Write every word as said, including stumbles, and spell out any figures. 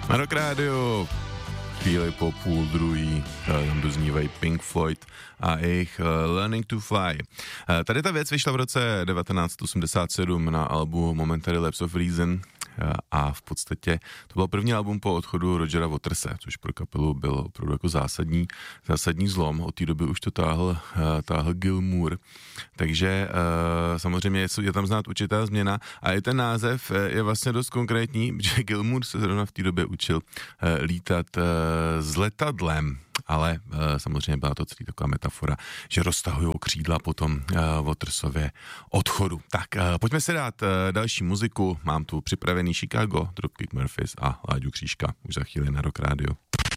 Na Rock Radio chvíli po půl druhý tam doznívají Pink Floyd a jejich Learning to Fly. Tady ta věc vyšla v roce devatenáct osmdesát sedm na albu Momentary Lapse of Reason a v podstatě to byl první album po odchodu Rogera Waterse, což pro kapelu byl opravdu jako zásadní, zásadní zlom. Od té doby už to táhl, táhl Gilmour, takže samozřejmě je, je tam znát určitá změna a i ten název je vlastně dost konkrétní, protože Gilmour se zrovna v té době učil lítat s letadlem, ale uh, samozřejmě byla to celý taková metafora, že roztahují křídla po tom uh, Watersově odchodu. Tak uh, pojďme si dát uh, další muziku. Mám tu připravený Chicago, Dropkick Murphys a Láďu Křížka už za chvíli na Rock Radio.